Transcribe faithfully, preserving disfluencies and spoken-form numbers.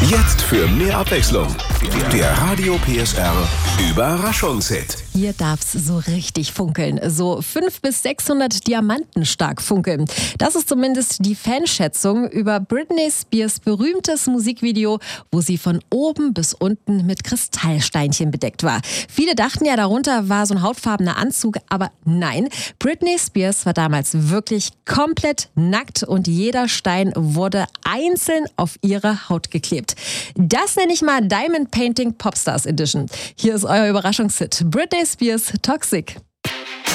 Jetzt für mehr Abwechslung. Der Radio P S R Überraschungshit. Hier darf's so richtig funkeln. So fünfhundert bis sechshundert Diamanten stark funkeln. Das ist zumindest die Fanschätzung über Britney Spears berühmtes Musikvideo, wo sie von oben bis unten mit Kristallsteinchen bedeckt war. Viele dachten ja, darunter war so ein hautfarbener Anzug, aber nein. Britney Spears war damals wirklich komplett nackt und jeder Stein wurde einzeln auf ihre Haut geklebt. Das nenne ich mal Diamond Painting Popstars Edition. Hier ist euer Überraschungshit. Britney Spears Toxic.